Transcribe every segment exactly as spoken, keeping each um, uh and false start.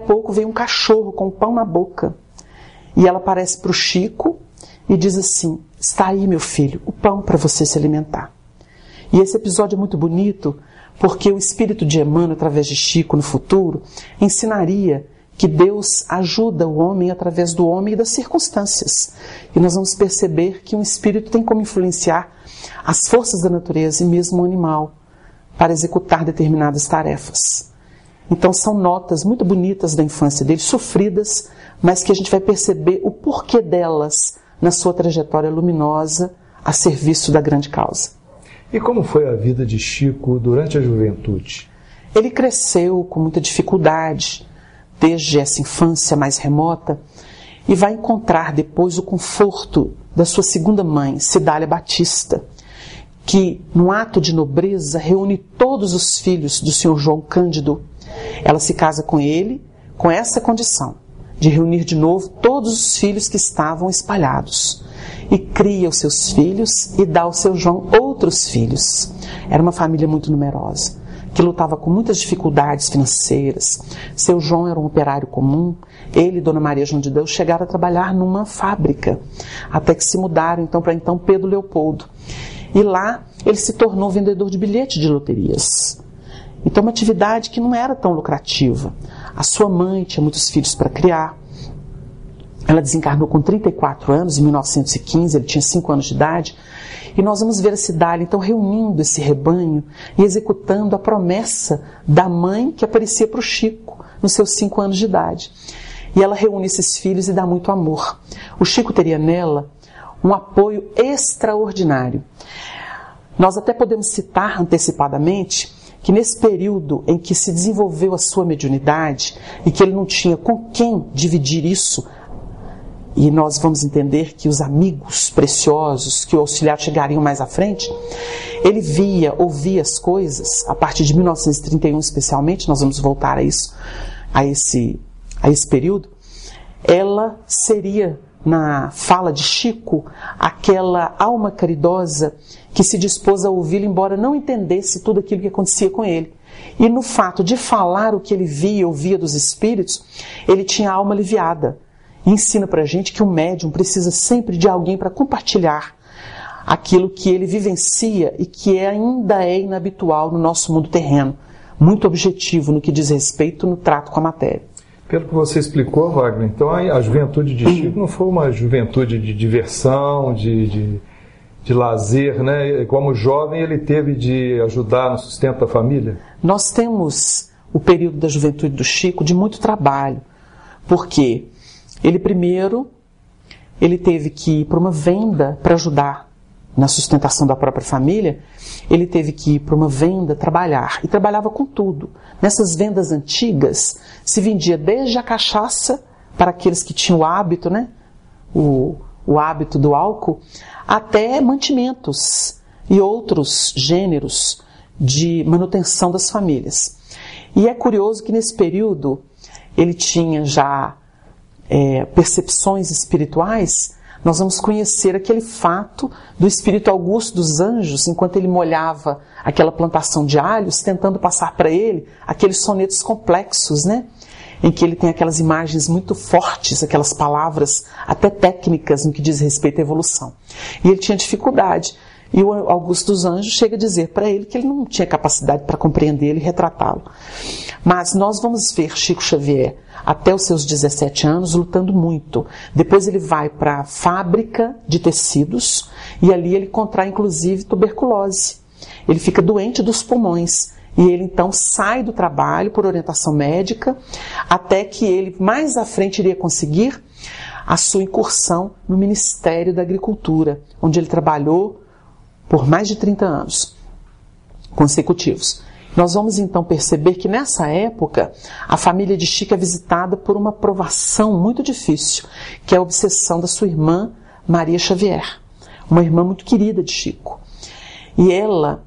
pouco vem um cachorro com o pão na boca. E ela aparece para o Chico e diz assim: está aí, meu filho, o pão para você se alimentar. E esse episódio é muito bonito porque o espírito de Emmanuel, através de Chico no futuro, ensinaria que Deus ajuda o homem através do homem e das circunstâncias. E nós vamos perceber que um espírito tem como influenciar as forças da natureza e mesmo o animal para executar determinadas tarefas. Então são notas muito bonitas da infância dele, sofridas, mas que a gente vai perceber o porquê delas na sua trajetória luminosa a serviço da grande causa. E como foi a vida de Chico durante a juventude? Ele cresceu com muita dificuldade, desde essa infância mais remota, e vai encontrar depois o conforto da sua segunda mãe, Cidália Batista, que, num ato de nobreza, reúne todos os filhos do senhor João Cândido. Ela se casa com ele com essa condição, de reunir de novo todos os filhos que estavam espalhados. E cria os seus filhos e dá ao seu João outros filhos. Era uma família muito numerosa, que lutava com muitas dificuldades financeiras. Seu João era um operário comum. Ele e Dona Maria João de Deus chegaram a trabalhar numa fábrica, até que se mudaram então para então Pedro Leopoldo. E lá ele se tornou vendedor de bilhetes de loterias. Então uma atividade que não era tão lucrativa. A sua mãe tinha muitos filhos para criar. Ela desencarnou com trinta e quatro anos, em mil novecentos e quinze, ele tinha cinco anos de idade. E nós vamos ver a Cidália, então, reunindo esse rebanho e executando a promessa da mãe que aparecia para o Chico nos seus cinco anos de idade. E ela reúne esses filhos e dá muito amor. O Chico teria nela um apoio extraordinário. Nós até podemos citar antecipadamente que nesse período em que se desenvolveu a sua mediunidade e que ele não tinha com quem dividir isso, e nós vamos entender que os amigos preciosos que o auxiliar chegariam mais à frente, ele via, ouvia as coisas, a partir de mil novecentos e trinta e um especialmente, nós vamos voltar a isso, a esse, a esse período. Ela seria, na fala de Chico, aquela alma caridosa que se dispôs a ouvi-lo, embora não entendesse tudo aquilo que acontecia com ele. E no fato de falar o que ele via, ouvia dos espíritos, ele tinha a alma aliviada. E ensina para a gente que o médium precisa sempre de alguém para compartilhar aquilo que ele vivencia e que ainda é inabitual no nosso mundo terreno, muito objetivo no que diz respeito no trato com a matéria. Pelo que você explicou, Wagner, então a juventude de Chico não foi uma juventude de diversão, de, de, de lazer, né? Como jovem ele teve de ajudar no sustento da família? Nós temos o período da juventude do Chico de muito trabalho, porque ele primeiro, ele teve que ir para uma venda para ajudar na sustentação da própria família. Ele teve que ir para uma venda trabalhar, e trabalhava com tudo. Nessas vendas antigas, se vendia desde a cachaça, para aqueles que tinham o hábito, né? o, o hábito do álcool, até mantimentos e outros gêneros de manutenção das famílias. E é curioso que nesse período ele tinha já É, percepções espirituais. Nós vamos conhecer aquele fato do espírito Augusto dos Anjos, enquanto ele molhava aquela plantação de alhos, tentando passar para ele aqueles sonetos complexos, né? Em que ele tem aquelas imagens muito fortes, aquelas palavras até técnicas no que diz respeito à evolução. E ele tinha dificuldade. E o Augusto dos Anjos chega a dizer para ele que ele não tinha capacidade para compreender e retratá-lo. Mas nós vamos ver Chico Xavier até os seus dezessete anos lutando muito. Depois ele vai para a fábrica de tecidos e ali ele contrai inclusive tuberculose. Ele fica doente dos pulmões e ele então sai do trabalho por orientação médica, até que ele mais à frente iria conseguir a sua incursão no Ministério da Agricultura, onde ele trabalhou por mais de trinta anos consecutivos. Nós vamos então perceber que nessa época a família de Chico é visitada por uma provação muito difícil, que é a obsessão da sua irmã Maria Xavier, uma irmã muito querida de Chico. E ela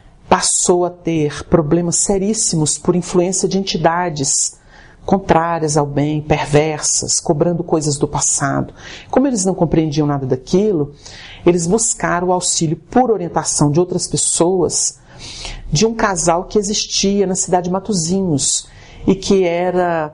passou a ter problemas seríssimos por influência de entidades contrárias ao bem, perversas, cobrando coisas do passado. Como eles não compreendiam nada daquilo, eles buscaram o auxílio por orientação de outras pessoas, de um casal que existia na cidade de Matosinhos e que era